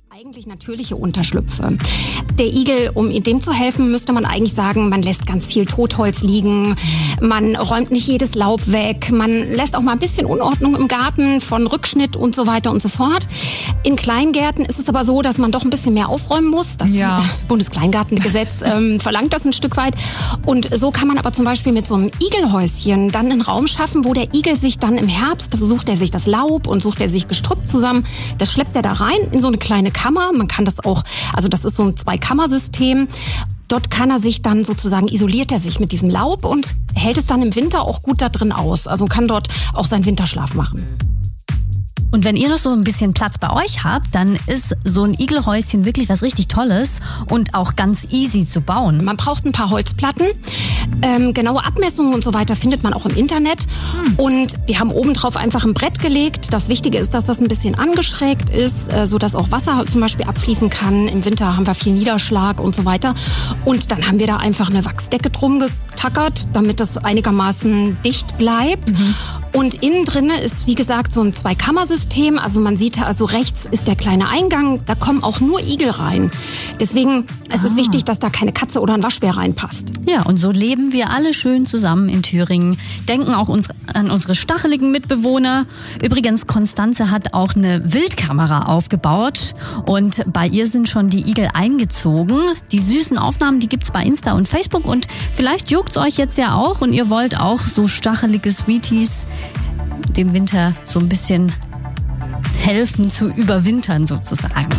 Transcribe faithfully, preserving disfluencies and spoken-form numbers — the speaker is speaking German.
Eigentlich natürliche Unterschlüpfe. Der Igel, um dem zu helfen, müsste man eigentlich sagen, man lässt ganz viel Totholz liegen, man räumt nicht jedes Laub weg, man lässt auch mal ein bisschen Unordnung im Garten von Rückschnitt und so weiter und so fort. In Kleingärten ist es aber so, dass man doch ein bisschen mehr aufräumen muss. Das ja. Bundeskleingartengesetz ähm, verlangt das ein Stück weit. Und so kann man aber zum Beispiel mit so einem Igelhäuschen dann einen Raum schaffen, wo der Igel sich dann im Herbst, sucht er sich das Laub und sucht er sich Gestrüpp zusammen. Das schleppt er da rein in so eine kleine Kammer. Man kann das auch, also das ist so ein Zwei-Kammer-System. Dort kann er sich dann sozusagen, isoliert er sich mit diesem Laub und hält es dann im Winter auch gut da drin aus. Also kann dort auch seinen Winterschlaf machen. Und wenn ihr noch so ein bisschen Platz bei euch habt, dann ist so ein Igelhäuschen wirklich was richtig Tolles und auch ganz easy zu bauen. Man braucht ein paar Holzplatten. Ähm, genaue Abmessungen und so weiter findet man auch im Internet. Hm. Und wir haben obendrauf einfach ein Brett gelegt. Das Wichtige ist, dass das ein bisschen angeschrägt ist, äh, sodass auch Wasser zum Beispiel abfließen kann. Im Winter haben wir viel Niederschlag und so weiter. Und dann haben wir da einfach eine Wachsdecke drum getackert, damit das einigermaßen dicht bleibt. Mhm. Und innen drinne ist, wie gesagt, so ein Zwei-Kammer-System. Also man sieht, also rechts ist der kleine Eingang. Da kommen auch nur Igel rein. Deswegen es ist es wichtig, dass da keine Katze oder ein Waschbär reinpasst. Ja, und so leben wir alle schön zusammen in Thüringen. Denken auch uns, an unsere stacheligen Mitbewohner. Übrigens, Konstanze hat auch eine Wildkamera aufgebaut. Und bei ihr sind schon die Igel eingezogen. Die süßen Aufnahmen, die gibt's bei Insta und Facebook. Und vielleicht juckt's euch jetzt ja auch und ihr wollt auch so stachelige Sweeties dem Winter so ein bisschen helfen zu überwintern sozusagen.